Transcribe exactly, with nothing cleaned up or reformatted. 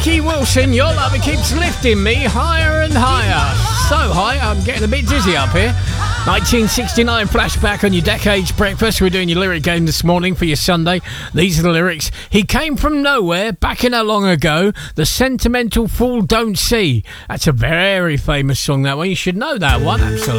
Ricky Wilson, your love, it keeps lifting me higher and higher. So high, I'm getting a bit dizzy up here. nineteen sixty-nine flashback on your Decades Breakfast. We're doing your lyric game this morning for your Sunday. These are the lyrics. He came from nowhere, back in a long ago. The sentimental fool don't see. That's a very famous song, that one. You should know that one, absolutely.